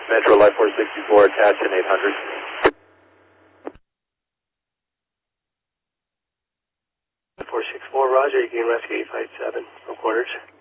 Metro Life 464, attached in 800. 464, roger, you can rescue 857 from quarters.